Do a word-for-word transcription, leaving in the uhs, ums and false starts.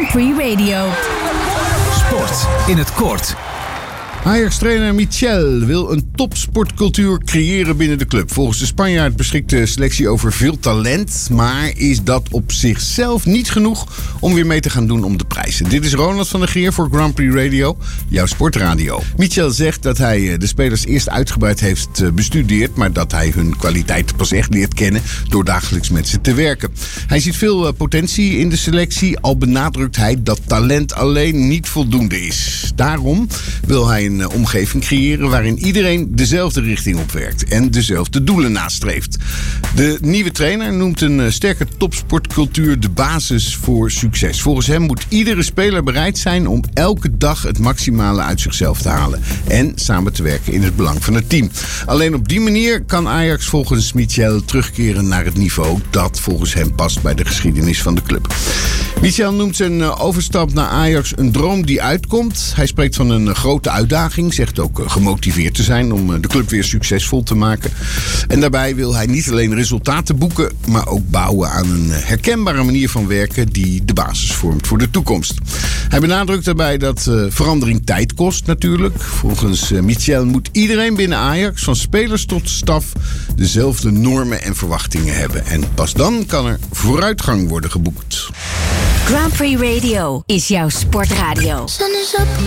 Prix Radio. Sport in het kort. Ajax-trainer Michel wil een topsportcultuur creëren binnen de club. Volgens de Spanjaard beschikt de selectie over veel talent. Maar is dat op zichzelf niet genoeg om weer mee te gaan doen om de prijzen? Dit is Ronald van der Geer voor Grand Prix Radio, jouw sportradio. Michel zegt dat hij de spelers eerst uitgebreid heeft bestudeerd, maar dat hij hun kwaliteiten pas echt leert kennen door dagelijks met ze te werken. Hij ziet veel potentie in de selectie, al benadrukt hij dat talent alleen niet voldoende is. Daarom wil hij een omgeving creëren waarin iedereen dezelfde richting op werkt en dezelfde doelen nastreeft. De nieuwe trainer noemt een sterke topsportcultuur de basis voor succes. Volgens hem moet iedere speler bereid zijn om elke dag het maximale uit zichzelf te halen en samen te werken in het belang van het team. Alleen op die manier kan Ajax volgens Michel terugkeren naar het niveau dat volgens hem past bij de geschiedenis van de club. Michel noemt zijn overstap naar Ajax een droom die uitkomt. Hij spreekt van een grote uitdaging, zegt ook gemotiveerd te zijn om de club weer succesvol te maken. En daarbij wil hij niet alleen resultaten boeken, maar ook bouwen aan een herkenbare manier van werken die de basis vormt voor de toekomst. Hij benadrukt daarbij dat uh, verandering tijd kost natuurlijk. Volgens uh, Michel moet iedereen binnen Ajax, van spelers tot staf, dezelfde normen en verwachtingen hebben. En pas dan kan er vooruitgang worden geboekt. Grand Prix Radio is jouw sportradio. Sun is up.